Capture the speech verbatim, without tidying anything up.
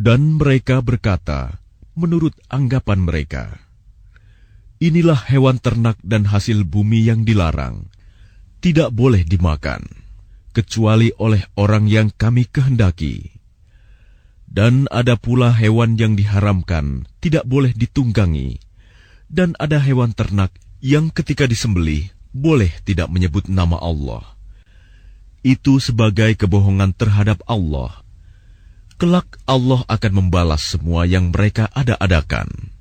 Dan mereka berkata, menurut anggapan mereka, inilah hewan ternak dan hasil bumi yang dilarang, tidak boleh dimakan, kecuali oleh orang yang kami kehendaki. Dan ada pula hewan yang diharamkan, tidak boleh ditunggangi, dan ada hewan ternak yang ketika disembelih, boleh tidak menyebut nama Allah. Itu sebagai kebohongan terhadap Allah. Kelak Allah akan membalas semua yang mereka ada-adakan.